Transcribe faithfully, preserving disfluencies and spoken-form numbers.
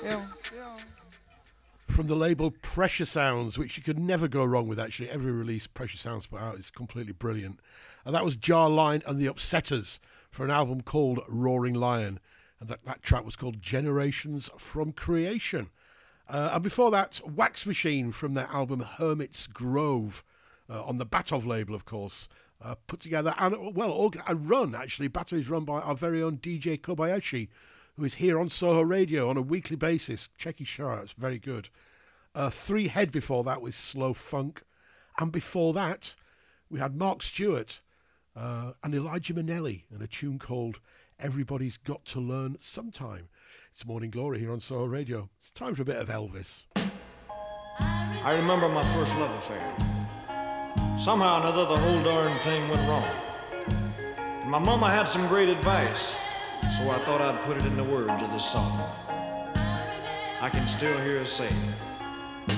From the label Pressure Sounds, which you could never go wrong with, actually. Every release Pressure Sounds put out is completely brilliant. And that was Jar Line and the Upsetters for an album called Roaring Lion. And that, that track was called Generations from Creation. Uh, and before that, Wax Machine from their album Hermit's Grove, uh, on the Batov label, of course, uh, put together, and well, org- and run, actually. Batov is run by our very own D J Kobayashi, who is here on Soho Radio on a weekly basis. Check his show out, it's very good. Uh, Three Head before that with Slow Funk. And before that, we had Mark Stewart uh, and Elijah Minnelli and a tune called Everybody's Got to Learn Sometime. It's Morning Glory here on Soho Radio. It's time for a bit of Elvis. I remember my first love affair. Somehow or another, the whole darn thing went wrong. And my mama had some great advice, so I thought I'd put it in the words of this song. I can still hear her say,